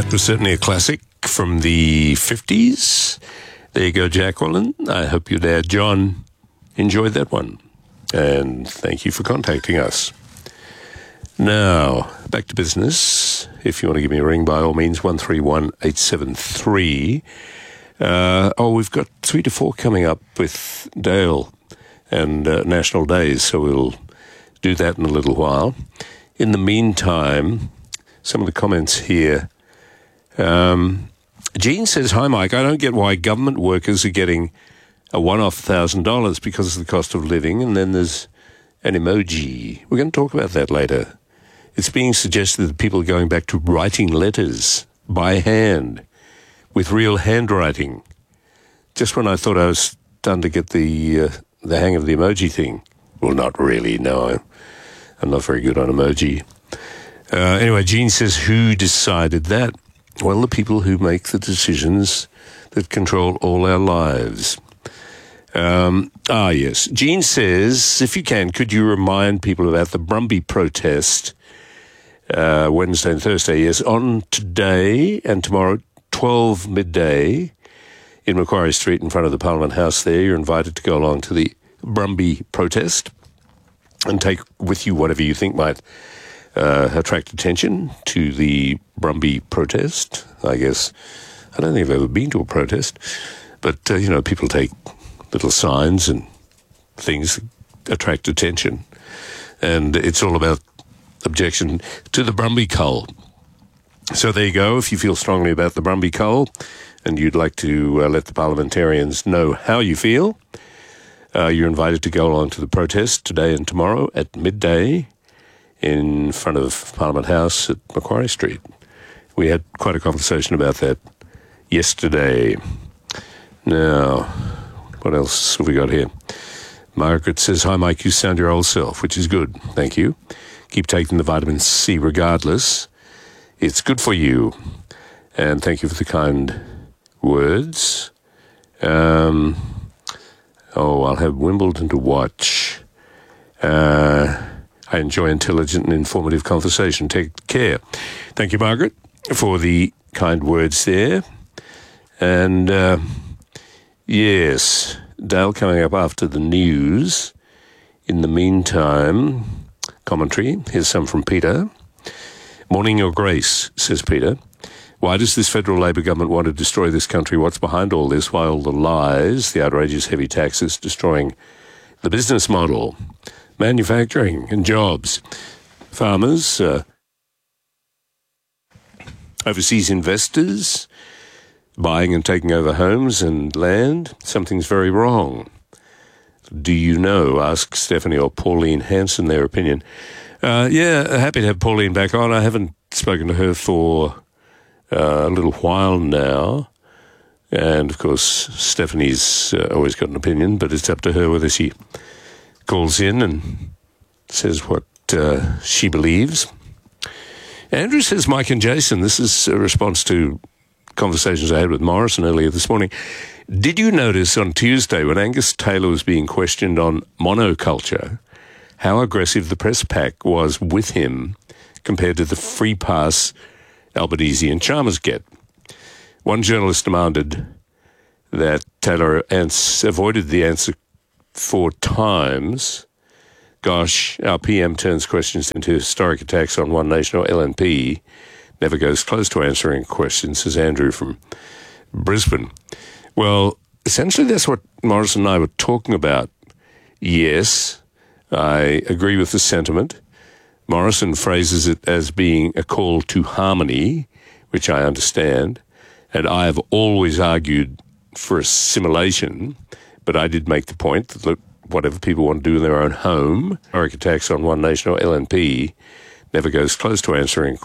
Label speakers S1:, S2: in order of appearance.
S1: That was certainly a classic from the 50s. There you go, Jacqueline. I hope your dad, John, enjoyed that one. And thank you for contacting us. Now, back to business. If you want to give me a ring, by all means, 131-873. We've got 3 to 4 coming up with Dale and National Days, so we'll do that in a little while. In the meantime, some of the comments here. Jean says, "Hi, Mike. I don't get why government workers are getting a one-off $1,000 because of the cost of living." And then there's an emoji. We're going to talk about that later. It's being suggested that people are going back to writing letters by hand with real handwriting. Just when I thought I was starting to get the hang of the emoji thing. Well, not really. No, I'm not very good on emoji. Anyway, Jean says, "Who decided that?" Well, the people who make the decisions that control all our lives. Yes. Jean says, "If you can, could you remind people about the Brumby protest Wednesday and Thursday?" Yes, on today and tomorrow, 12 midday in Macquarie Street in front of the Parliament House there. You're invited to go along to the Brumby protest and take with you whatever you think might attract attention to the Brumby protest. I guess, I don't think I've ever been to a protest, but, people take little signs and things that attract attention. And it's all about objection to the Brumby Cull. So there you go. If you feel strongly about the Brumby Cull and you'd like to let the parliamentarians know how you feel, you're invited to go along to the protest today and tomorrow at midday in front of Parliament House at Macquarie Street. We had quite a conversation about that yesterday. Now, what else have we got here? Margaret says, "Hi, Mike, you sound your old self," which is good. Thank you. Keep taking the vitamin C regardless. It's good for you. And thank you for the kind words. I'll have Wimbledon to watch. I enjoy intelligent and informative conversation. Take care. Thank you, Margaret, for the kind words there. And, yes, Dale coming up after the news. In the meantime, commentary. Here's some from Peter. "Morning, Your Grace," says Peter. "Why does this federal Labor government want to destroy this country? What's behind all this? Why all the lies, the outrageous heavy taxes, destroying the business model, manufacturing and jobs, farmers, overseas investors, buying and taking over homes and land? Something's very wrong. Do you know?" Ask Stephanie or Pauline Hanson their opinion. Happy to have Pauline back on. I haven't spoken to her for a little while now. And, of course, Stephanie's always got an opinion, but it's up to her whether she calls in and says what she believes. Andrew says, "Mike and Jason," this is a response to conversations I had with Morrison earlier this morning. "Did you notice on Tuesday when Angus Taylor was being questioned on monoculture, how aggressive the press pack was with him compared to the free pass Albanese and Chalmers get? One journalist demanded that Taylor avoided the answer 4 times. Gosh, our PM turns questions into historic attacks on One Nation or LNP. Never goes close to answering questions," says Andrew from Brisbane. Well, essentially that's what Morrison and I were talking about. Yes, I agree with the sentiment. Morrison phrases it as being a call to harmony, which I understand, and I have always argued for assimilation, but I did make the point that, look, whatever people want to do in their own home, historic attacks on One Nation or LNP never goes close to answering